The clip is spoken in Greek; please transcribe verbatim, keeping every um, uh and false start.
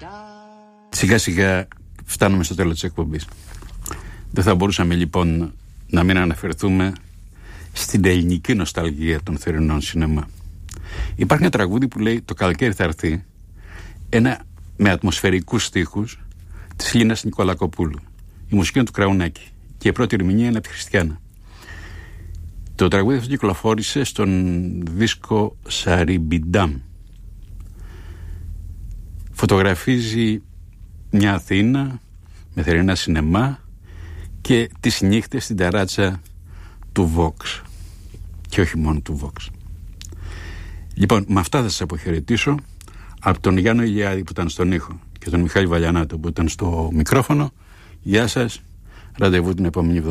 Σιγά σιγά φτάνουμε στο τέλος της εκπομπής. Δεν θα μπορούσαμε λοιπόν να μην αναφερθούμε στην ελληνική νοσταλγία των θερινών σινεμά. Υπάρχει ένα τραγούδι που λέει «Το καλοκαίρι θα έρθει», ένα με ατμοσφαιρικούς στίχους της Λίνας Νικολακοπούλου. Η μουσική είναι του Κραουνάκη και η πρώτη ερμηνεία είναι από τη Χριστιάνα. Το τραγούδι αυτό κυκλοφόρησε στον δίσκο Σαριμπιντάμ. Φωτογραφίζει μια Αθήνα με θερινά σινεμά και τις νύχτες στην ταράτσα του Vox. Και όχι μόνο του Vox. Λοιπόν, με αυτά θα σας αποχαιρετήσω από τον Γιάννο Ηλιάδη που ήταν στον ήχο και τον Μιχάλη Βαλιανάτο που ήταν στο μικρόφωνο. Γεια σας, ραντεβού την επόμενη εβδομάδα.